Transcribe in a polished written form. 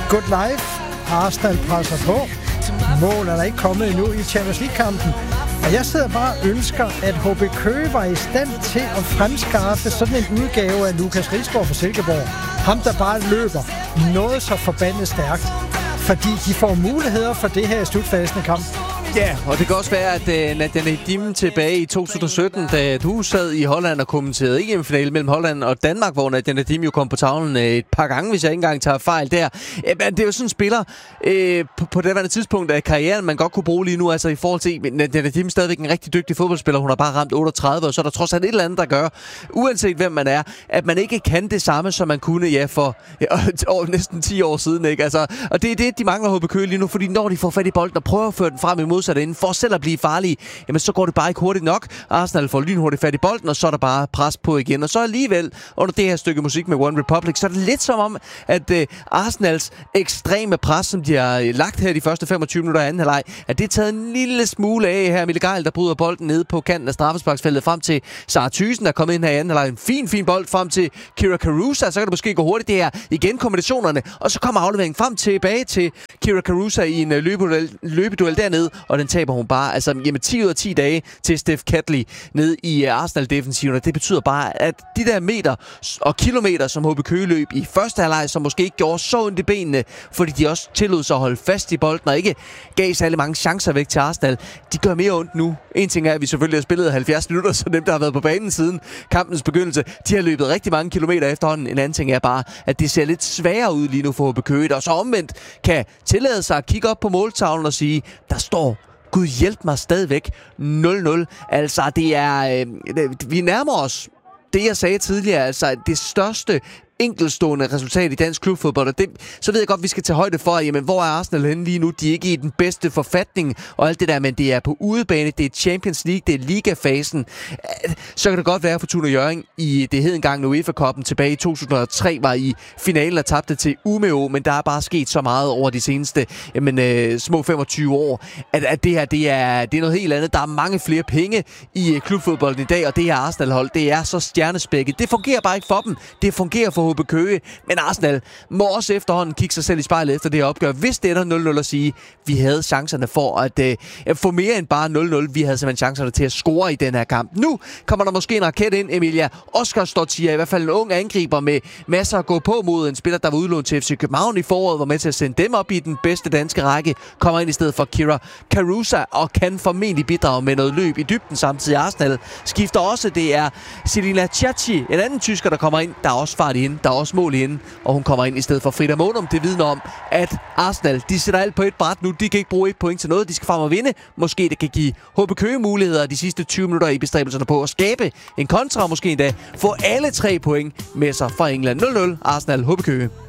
Good life. Arsenal presser på. Mål er der ikke kommet endnu i Champions League-kampen. Og jeg sidder bare og ønsker, at HB Køge var i stand til at fremskaffe sådan en udgave af Lukas Rigsgaard fra Silkeborg. Ham, der bare løber noget så forbandet stærkt. Fordi de får muligheder for det her i slutfasen af kampen. Ja, og det kan også være, at Nadia Nadim tilbage i 2017, da du sad i Holland og kommenterede EM-finalen mellem Holland og Danmark, hvor Nadia Nadim jo kom på tavlen et par gange, hvis jeg ikke engang tager fejl der. Det er jo sådan en spiller på det tidspunkt af karrieren, man godt kunne bruge lige nu, altså i forhold til Nadia Nadim stadigvæk en rigtig dygtig fodboldspiller. Hun har bare ramt 38, og så er der trods alt et eller andet, der gør, uanset hvem man er, at man ikke kan det samme, som man kunne for næsten 10 år siden, ikke? Altså, og det er det, de mangler HB Køge lige nu, fordi når de får fat i bolden og prøver at føre den frem imod sig derinde, for selv at blive farlige, jamen så går det bare ikke hurtigt nok. Arsenal får lynhurtigt fat i bolden, og så er der bare pres på igen. Og så alligevel, under det her stykke musik med One Republic, så er det lidt som om, at Arsenals ekstreme pres, som de har lagt her de første 25 minutter af anden halvleg, at det er taget en lille smule af her. Mille Geil, der bryder bolden nede på kanten af straffesparksfeltet frem til Sara Thyssen, der er kommet ind her i anden halvleg. En fin bold frem til Kira Carusa, så kan det måske gå hurtigt det her. Igen kombinationerne, og så kommer afleveringen frem tilbage til Kira Carusa i en løbeduel dernede, og den taber hun bare. Altså, 10 ud af 10 dage til Steph Catley nede i Arsenal-defensiven, og det betyder bare, at de der meter og kilometer, som HB Køge løb i første halvleg, som måske ikke gjorde så ondt i benene, fordi de også tillod sig at holde fast i bolden og ikke gav særlig mange chancer væk til Arsenal, de gør mere ondt nu. En ting er, at vi selvfølgelig har spillet 70 minutter, så dem, der har været på banen siden kampens begyndelse, de har løbet rigtig mange kilometer efterhånden. En anden ting er bare, at det ser lidt sværere ud lige nu for HB Køge, og så omvendt kan tillade sig at kigge op på måltavlen og sige, der står Gud hjælp mig stadigvæk 0-0. Altså, det er... vi nærmer os det, jeg sagde tidligere, altså det største enkeltstående resultat i dansk klubfodbold, og det, så ved jeg godt, at vi skal tage højde for, jamen, hvor er Arsenal henne lige nu? De er ikke i den bedste forfatning og alt det der, men det er på udebane, det er Champions League, det er ligafasen. Så kan det godt være, at Fortuna Hjørring i det hed engang UEFA-cupen tilbage i 2003 var i finalen og tabte til Umeå, men der er bare sket så meget over de seneste små 25 år, at det her, det er noget helt andet. Der er mange flere penge i klubfodbolden i dag, og det her Arsenal-hold, det er så stjernespækket. Det fungerer bare ikke for dem. Det fungerer for HB Køge, men Arsenal må også efterhånden kigge sig selv i spejlet efter det her opgør. Hvis det ender 0-0 at sige, vi havde chancerne for at få mere end bare 0-0. Vi havde simpelthen chancerne til at score i den her kamp. Nu kommer der måske en raket ind, Emilia. Oscar Stortier, i hvert fald en ung angriber med masser at gå på mod en spiller, der var udlånt til FC København i foråret, var med til at sende dem op i den bedste danske række. Kommer ind i stedet for Kira Carusa og kan formentlig bidrage med noget løb i dybden samtidig. Arsenal skifter også. Det er Selina Ciacci, en anden tysker, der kommer ind. Der er også fart i hende. Der er også mål i hende, og hun kommer ind i stedet for Frida Månum. Det vidner om, at Arsenal, de sætter alt på et bræt nu. De kan ikke bruge et point til noget. De skal frem og vinde. Måske det kan give HB Køge muligheder de sidste 20 minutter i bestræbelserne på at skabe en kontra, og måske endda få alle 3 point med sig fra England. 0-0 Arsenal HB Køge.